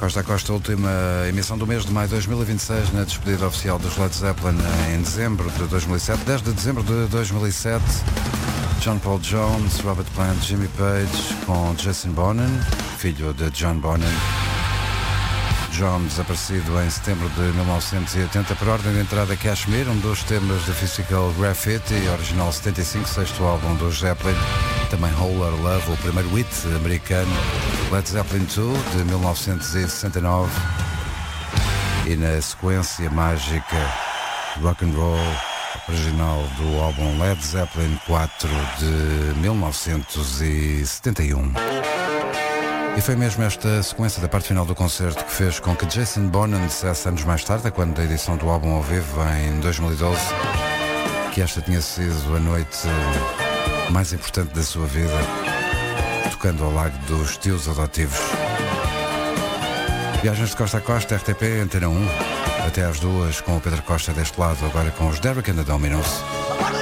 Costa a Costa, última emissão do mês de maio de 2026, na despedida oficial dos Led Zeppelin em dezembro de 2007. 10 de dezembro de 2007, John Paul Jones, Robert Plant, Jimmy Page, com Jason Bonham, filho de John Bonham. John, desaparecido em setembro de 1980, por ordem de entrada Kashmir, um dos temas de Physical Graffiti, original 75, sexto álbum dos Zeppelin. Também Whole Lotta Love, o primeiro hit americano. Led Zeppelin 2, de 1969. E na sequência mágica, Rock and Roll, original do álbum Led Zeppelin 4, de 1971. E foi mesmo esta sequência da parte final do concerto que fez com que Jason Bonham dissesse anos mais tarde, quando da edição do álbum ao vivo em 2012, que esta tinha sido a noite mais importante da sua vida, tocando ao lado dos tios adotivos. Viagens de Costa a Costa, RTP, Antena 1, até às 2, com o Pedro Costa deste lado, agora com os Derek and the Dominos.